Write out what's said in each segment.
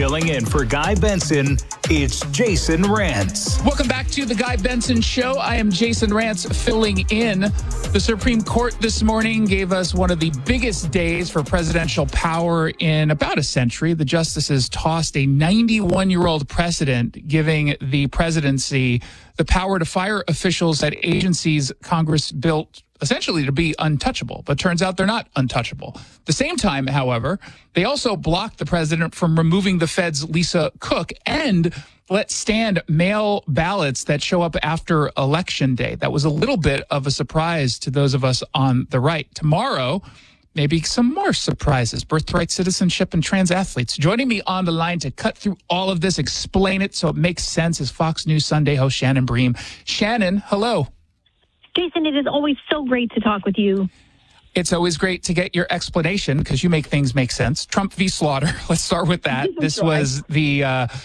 Filling in for Guy Benson, it's Jason Rantz. Welcome back to the Guy Benson Show. I am Jason Rantz filling in. The Supreme Court this morning gave us one of the biggest days for presidential power in about a century. The justices tossed a 91-year-old precedent, giving the presidency the power to fire officials at agencies Congress built essentially to be untouchable, but turns out they're not untouchable. At the same time, however, they also blocked the president from removing the Fed's Lisa Cook and let stand mail ballots that show up after Election Day. That was a little bit of a surprise to those of us on the right. Tomorrow, maybe some more surprises. Birthright citizenship and trans athletes. Joining me on the line to cut through all of this, explain it so it makes sense, is Fox News Sunday host Shannon Bream. Shannon, hello. Jason, it is always so great to talk with you. It's always great to get your explanation because you make things make sense. Trump v. Slaughter. Let's start with that. This was the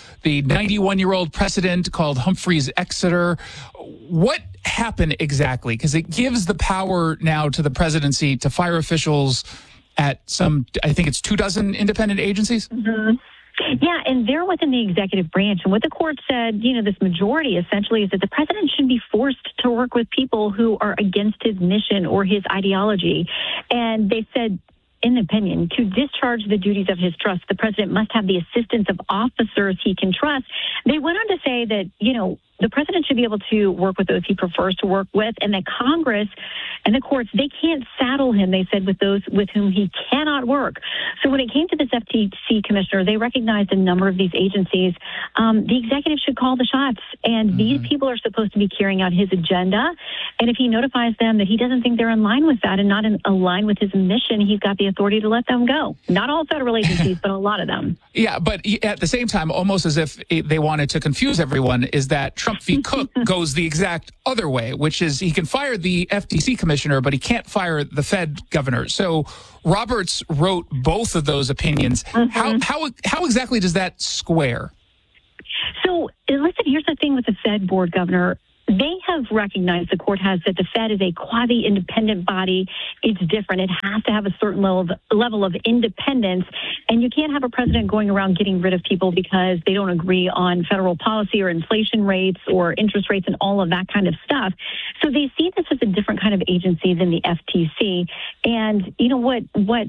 91-year-old precedent called Humphreys Exeter. What happened exactly? Because it gives the power now to the presidency to fire officials at some, I think it's 24 independent agencies. Mm-hmm. Yeah, and they're within the executive branch. And what the court said, this majority essentially is that the president should be forced to work with people who are against his mission or his ideology. And they said, in the opinion, to discharge the duties of his trust, the president must have the assistance of officers he can trust. They went on to say that, the president should be able to work with those he prefers to work with, and that Congress and the courts, they can't saddle him, they said, with those with whom he cannot work. So when it came to this FTC commissioner, they recognized a number of these agencies. The executive should call the shots, and these people are supposed to be carrying out his agenda. And if he notifies them that he doesn't think they're in line with that and not in line with his mission, he's got the authority to let them go. Not all federal agencies, but a lot of them. Yeah, but at the same time, almost as if they wanted to confuse everyone, is that Trump v. Cook goes the exact other way, which is he can fire the FTC commissioner, but he can't fire the Fed governor. So Roberts wrote both of those opinions. How exactly does that square? So listen, here's the thing with the Fed board governor. They have recognized, the court has, that the Fed is a quasi-independent body. It's different. It has to have a certain level of independence. And you can't have a president going around getting rid of people because they don't agree on federal policy or inflation rates or interest rates and all of that kind of stuff. So they see this as a different kind of agency than the FTC. And you know what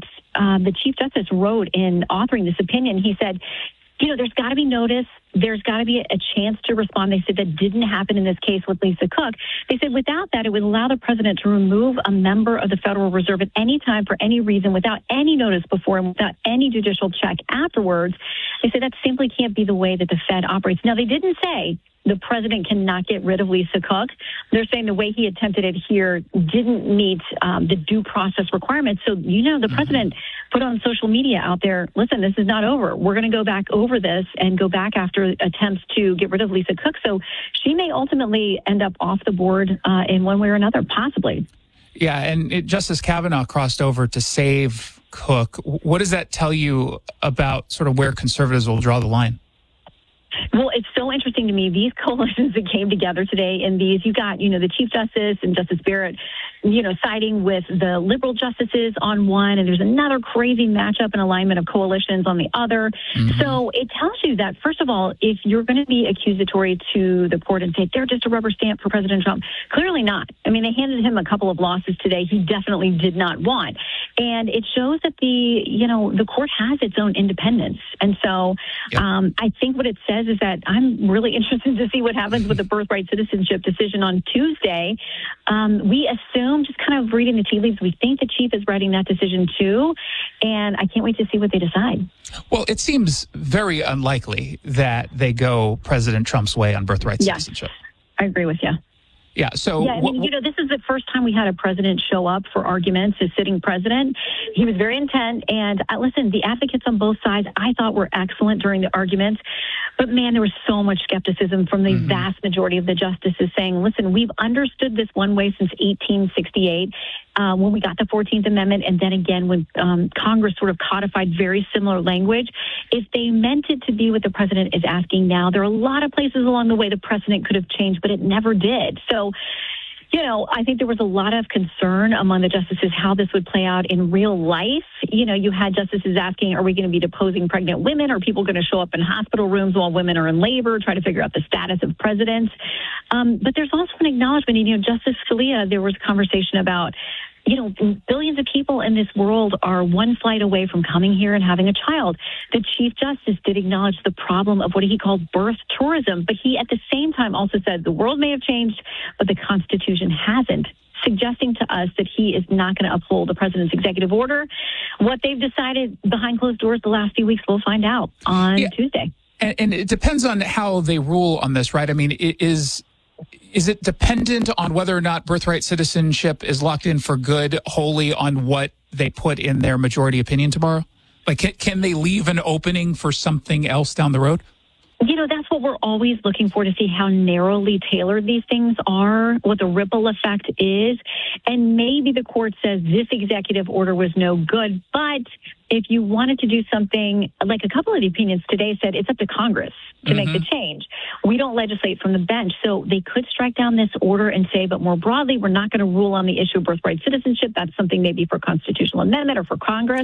the Chief Justice wrote in authoring this opinion? He said, there's got to be notice. There's got to be a chance to respond. They said that didn't happen in this case with Lisa Cook. They said without that, it would allow the president to remove a member of the Federal Reserve at any time for any reason without any notice before and without any judicial check afterwards. They said that simply can't be the way that the Fed operates. Now, they didn't say the president cannot get rid of Lisa Cook. They're saying the way he attempted it here didn't meet the due process requirements. So, the president put on social media out there, listen, this is not over. We're going to go back over this and go back after attempts to get rid of Lisa Cook. So she may ultimately end up off the board in one way or another, possibly. Yeah, and Justice Kavanaugh crossed over to save Cook. What does that tell you about sort of where conservatives will draw the line? Well, it's so interesting to me, these coalitions that came together today, and you got, the Chief Justice and Justice Barrett, siding with the liberal justices on one, and there's another crazy matchup and alignment of coalitions on the other. So it tells you that, first of all, if you're going to be accusatory to the court and say they're just a rubber stamp for President Trump, clearly not. I mean, they handed him a couple of losses today he definitely did not want. And it shows that the court has its own independence. And so I think what it says is that I'm really interested to see what happens with the birthright citizenship decision on Tuesday. We assume, just kind of reading the tea leaves, we think the chief is writing that decision too. And I can't wait to see what they decide. Well, it seems very unlikely that they go President Trump's way on birthright citizenship. I agree with you. Yeah. So, this is the first time we had a president show up for arguments as sitting president. He was very intent. And listen, the advocates on both sides, I thought, were excellent during the arguments. But man, there was so much skepticism from the vast majority of the justices saying, listen, we've understood this one way since 1868. When we got the 14th Amendment, and then again when Congress sort of codified very similar language. If they meant it to be what the president is asking now, there are a lot of places along the way the precedent could have changed, but it never did. So I think there was a lot of concern among the justices how this would play out in real life. You had justices asking, are we going to be deposing pregnant women? Are people going to show up in hospital rooms while women are in labor, try to figure out the status of presidents? But there's also an acknowledgement, Justice Scalia, there was a conversation about, billions of people in this world are one flight away from coming here and having a child. The Chief Justice did acknowledge the problem of what he called birth tourism, but he at the same time also said the world may have changed, but the Constitution hasn't, suggesting to us that he is not going to uphold the president's executive order. What they've decided behind closed doors the last few weeks, we'll find out on Tuesday. And it depends on how they rule on this, right? I mean, is it dependent on whether or not birthright citizenship is locked in for good wholly on what they put in their majority opinion tomorrow? Like, can they leave an opening for something else down the road? That's what we're always looking for, to see how narrowly tailored these things are, what the ripple effect is. And maybe the court says this executive order was no good, but if you wanted to do something, like a couple of the opinions today said, it's up to Congress to make the change. We don't legislate from the bench. So they could strike down this order and say, but more broadly, we're not going to rule on the issue of birthright citizenship. That's something maybe for constitutional amendment or for Congress.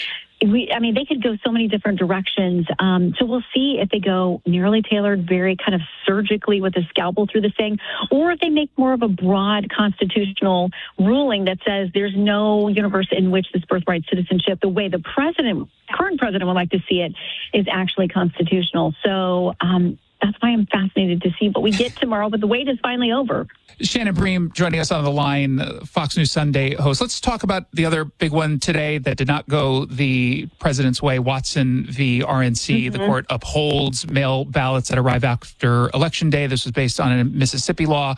They could go so many different directions. So we'll see if they go narrowly tailored, very kind of surgically with a scalpel through the thing, or if they make more of a broad constitutional ruling that says there's no universe in which this birthright citizenship, the way the current president would like to see it, is actually constitutional. So that's why I'm fascinated to see what we get tomorrow, but the wait is finally over. Shannon Bream joining us on the line, Fox News Sunday host. Let's talk about the other big one today that did not go the president's way, Watson v. RNC. The court upholds mail ballots that arrive after Election Day. This was based on a Mississippi law.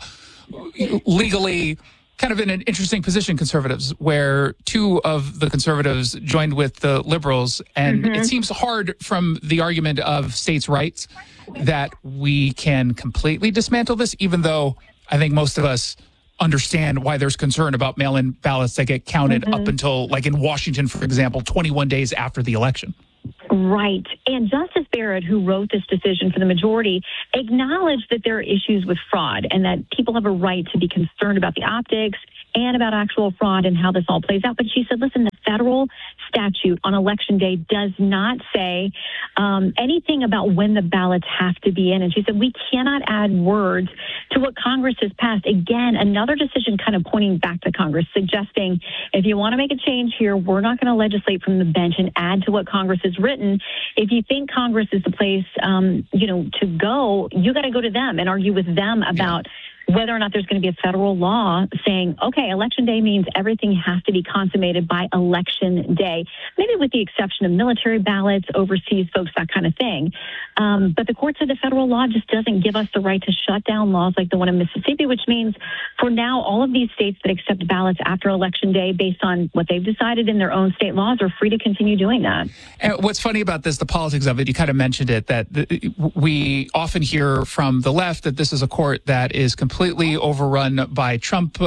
Legally, kind of in an interesting position, conservatives, where two of the conservatives joined with the liberals. And it seems hard from the argument of states' rights that we can completely dismantle this, even though I think most of us understand why there's concern about mail-in ballots that get counted up until, like in Washington, for example, 21 days after the election. Right. And Justice Barrett, who wrote this decision for the majority, acknowledged that there are issues with fraud and that people have a right to be concerned about the optics and about actual fraud and how this all plays out. But she said, listen, the federal statute on Election Day does not say anything about when the ballots have to be in. And she said, we cannot add words to what Congress has passed. Again, another decision kind of pointing back to Congress, suggesting if you want to make a change here, we're not going to legislate from the bench and add to what Congress has written. If you think Congress is the place, to go, you got to go to them and argue with them about whether or not there's going to be a federal law saying, okay, Election Day means everything has to be consummated by Election Day, maybe with the exception of military ballots, overseas folks, that kind of thing. But the court said the federal law just doesn't give us the right to shut down laws like the one in Mississippi, which means for now, all of these states that accept ballots after Election Day based on what they've decided in their own state laws are free to continue doing that. And what's funny about this, the politics of it, you kind of mentioned it, that we often hear from the left that this is a court that is completely overrun by Trump,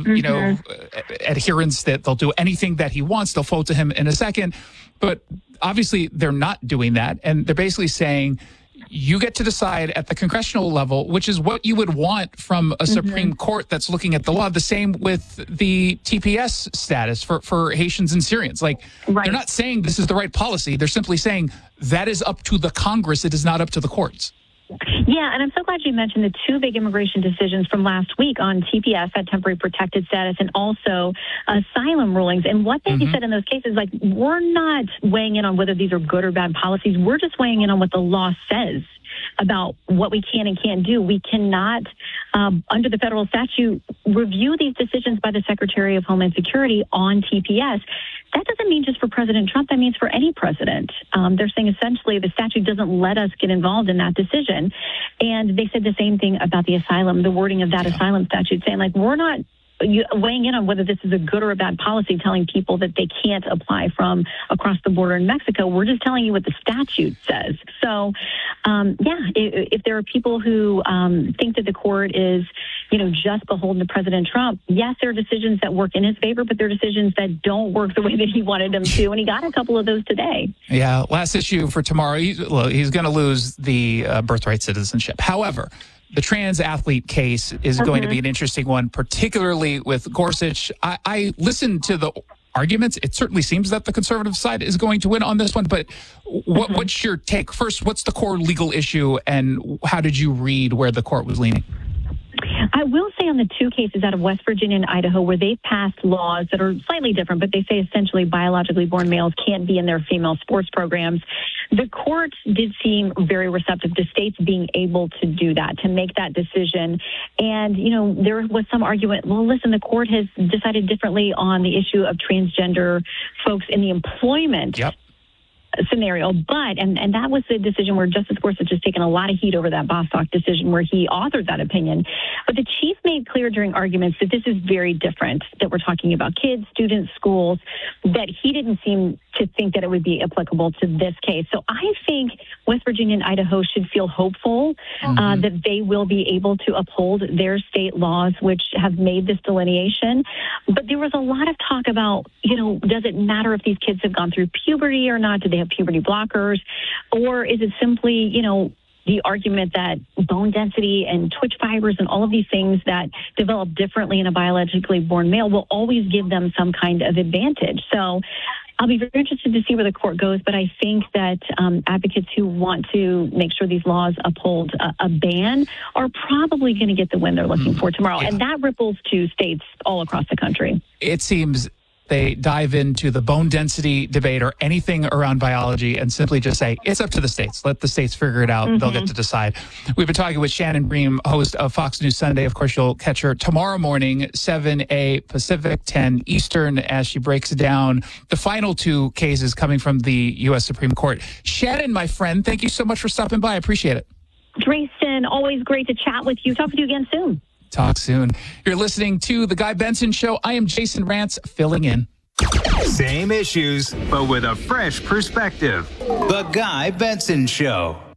adherents, that they'll do anything that he wants. They'll fold to him in a second. But obviously they're not doing that. And they're basically saying, you get to decide at the congressional level, which is what you would want from a Supreme Court that's looking at the law. The same with the TPS status for Haitians and Syrians. Like, they're not saying this is the right policy. They're simply saying that is up to the Congress. It is not up to the courts. Yeah, and I'm so glad you mentioned the two big immigration decisions from last week on TPS, that temporary protected status, and also asylum rulings. And what they said in those cases, like, we're not weighing in on whether these are good or bad policies. We're just weighing in on what the law says about what we can and can't do. We cannot, under the federal statute, review these decisions by the Secretary of Homeland Security on TPS. That doesn't mean just for President Trump. That means for any president. They're saying essentially the statute doesn't let us get involved in that decision. And they said the same thing about the asylum, the wording of that asylum statute, saying, like, we're not weighing in on whether this is a good or a bad policy, telling people that they can't apply from across the border in Mexico. We're just telling you what the statute says. So, if there are people who think that the court is, just beholden to President Trump, yes, there are decisions that work in his favor, but there are decisions that don't work the way that he wanted them to, and he got a couple of those today. Yeah, last issue for tomorrow. He's going to lose the birthright citizenship. However, The trans athlete case is going to be an interesting one, particularly with Gorsuch. I listened to the arguments. It certainly seems that the conservative side is going to win on this one, but what's your take? First, what's the core legal issue, and how did you read where the court was leaning? I will say on the two cases out of West Virginia and Idaho where they passed laws that are slightly different, but they say essentially biologically born males can't be in their female sports programs, the court did seem very receptive to states being able to do that, to make that decision. And, you know, there was some argument, well, listen, the court has decided differently on the issue of transgender folks in the employment scenario, but and that was the decision where Justice Gorsuch has taken a lot of heat over that Bostock decision where he authored that opinion. But the chief made clear during arguments that this is very different, that we're talking about kids, students, schools, that he didn't seem to think that it would be applicable to this case. So I think West Virginia and Idaho should feel hopeful that they will be able to uphold their state laws, which have made this delineation. But there was a lot of talk about, you know, does it matter if these kids have gone through puberty or not? Do they have puberty blockers? Or is it simply, you know, the argument that bone density and twitch fibers and all of these things that develop differently in a biologically born male will always give them some kind of advantage? So I'll be very interested to see where the court goes, but I think that advocates who want to make sure these laws uphold a ban are probably going to get the win they're looking for tomorrow. And that ripples to states all across the country. It seems they dive into the bone density debate or anything around biology and simply just say, it's up to the states. Let the states figure it out. They'll get to decide. We've been talking with Shannon Bream, host of Fox News Sunday. Of course, you'll catch her tomorrow morning, 7 a Pacific, 10 Eastern, as she breaks down the final two cases coming from the U.S. Supreme Court. Shannon, my friend, thank you so much for stopping by. I appreciate it. Drayson, always great to chat with you. Talk with you again soon. Talk soon. You're listening to The Guy Benson Show. I am Jason Rantz, filling in. Same issues, but with a fresh perspective. The Guy Benson Show.